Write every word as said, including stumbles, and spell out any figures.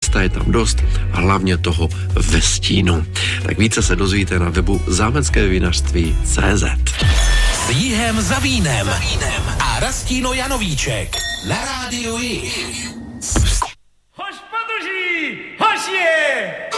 Města je tam dost a hlavně toho ve stínu. Tak více se dozvíte na webu zámecké vinařství tečka cé zet. S Jihem za vínem a Rastino Janovíček na rádiu Jih. Hoš podrží, hoš je!